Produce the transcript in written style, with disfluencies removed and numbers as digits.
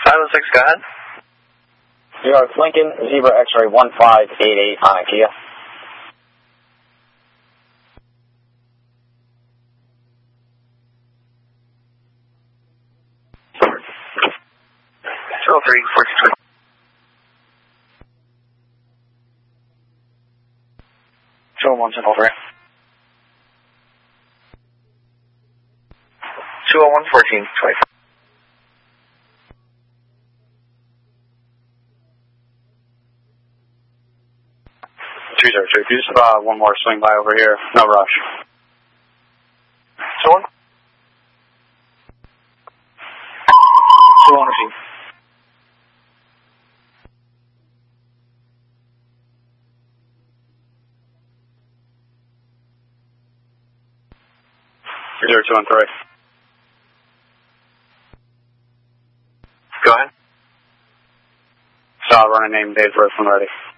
506, go ahead. New York, Lincoln, Zebra X-ray 1588 on IKEA. Control 3, 42. 201, Central 3. 201, 14, 25. If you just one more swing by over here, no rush. So on. 201, receive. Zero, 2 and 3. Go ahead. Running name, date, birth, when ready.